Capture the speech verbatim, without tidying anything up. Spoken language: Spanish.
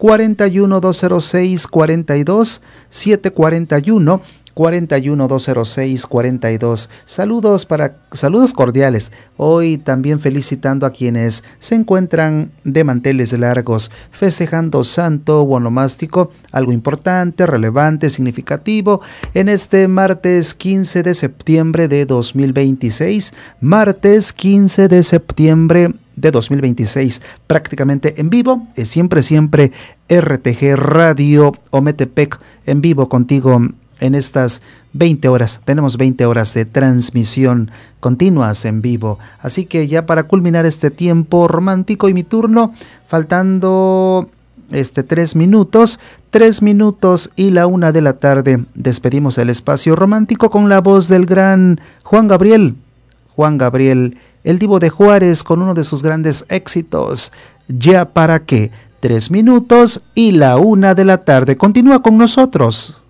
cuarenta y uno, doscientos seis, cuarenta y dos, siete cuarenta y uno, cuarenta y uno, doscientos seis, cuarenta y dos. Saludos para saludos cordiales. Hoy también felicitando a quienes se encuentran de manteles largos, festejando Santo Onomástico, algo importante, relevante, significativo, en este martes quince de septiembre de dos mil veintiséis, martes quince de septiembre de dos mil veintiséis, prácticamente en vivo, es siempre, siempre R T G Radio Ometepec, en vivo contigo en estas veinte horas. Tenemos veinte horas de transmisión continuas en vivo. Así que ya para culminar este tiempo romántico y mi turno, faltando este tres minutos, tres minutos y la una de la tarde, despedimos el espacio romántico con la voz del gran Juan Gabriel. Juan Gabriel, el Divo de Juárez, con uno de sus grandes éxitos, Ya para qué. Tres minutos y la una de la tarde. Continúa con nosotros.